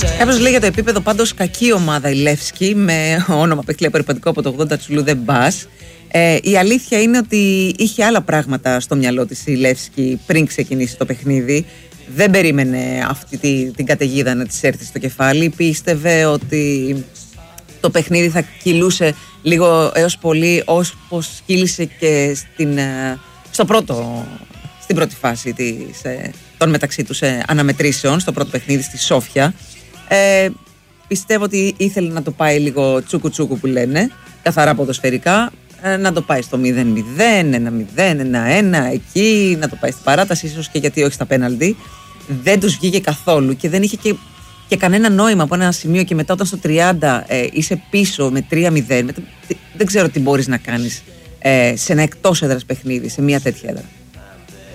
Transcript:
Κάποιος λέει για το επίπεδο, πάντως κακή ομάδα η Λεύσκη, με όνομα παιχνίδι απορριπαντικό από το 80 Τσουλού δεν μπας. Η αλήθεια είναι ότι είχε άλλα πράγματα στο μυαλό της η Λεύσκη πριν ξεκινήσει το παιχνίδι. Δεν περίμενε αυτή την καταιγίδα να της έρθει στο κεφάλι. Πίστευε ότι το παιχνίδι θα κυλούσε λίγο έως πολύ, όπως κύλησε και στην πρώτη φάση των μεταξύ τους αναμετρήσεων, στο πρώτο παιχνίδι στη Σόφια. Πιστεύω ότι ήθελε να το πάει λίγο τσούκου τσούκου που λένε, καθαρά ποδοσφαιρικά, να το πάει στο 0-0, 1-0, 1-1 εκεί, να το πάει στην παράταση, ίσως και γιατί όχι στα πέναλτι. Δεν τους βγήκε καθόλου και δεν είχε και κανένα νόημα από ένα σημείο και μετά όταν στο 30 είσαι πίσω με 3-0, δεν ξέρω τι μπορείς να κάνεις σε ένα εκτός έδρας παιχνίδι, σε μια τέτοια έδρα.